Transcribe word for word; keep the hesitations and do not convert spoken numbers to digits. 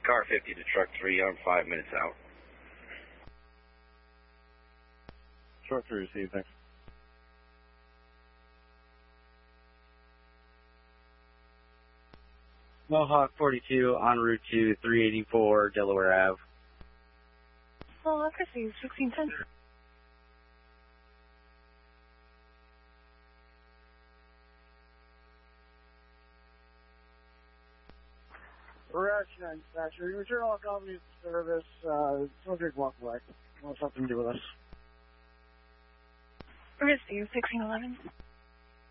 Car fifty to truck three, I'm five minutes out. Truck three received, thanks. Mohawk forty-two en route to three eighty-four Delaware Avenue. Mohawk received sixteen ten. Correction, dispatcher. You return all companies to service. Uh, subject walk away. Wants something to do with us. Received sixteen eleven.